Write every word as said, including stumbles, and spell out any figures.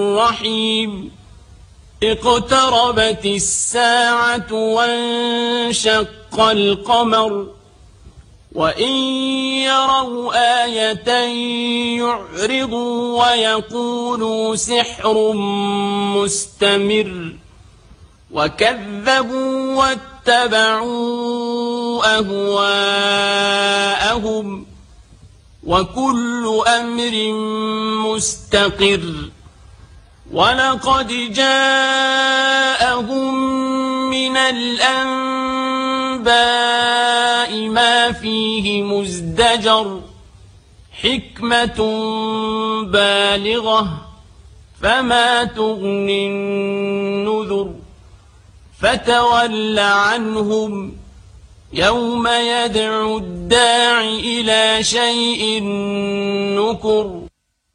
الرحيم اقتربت الساعة وانشق القمر وإن يروا آية يعرضوا ويقولوا سحر مستمر وكذبوا واتبعوا أهواءهم وكل أمر مستقر ولقد جاءهم من الأنباء ما فيه مزدجر حكمة بالغة فما تغني النذر فتول عنهم يوم يدعو الداع إلى شيء نكر